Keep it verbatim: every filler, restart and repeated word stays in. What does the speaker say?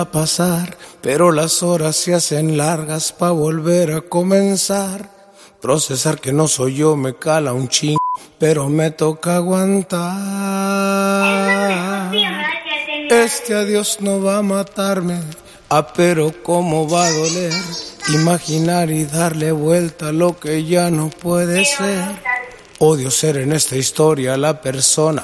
a pasar, pero las horas se hacen largas pa' volver a comenzar. Procesar que no soy yo me cala un ching, pero me toca aguantar. Este adiós no va a matarme, ah, pero cómo va a doler. Imaginar y darle vuelta a lo que ya no puede ser. Odio ser en esta historia la persona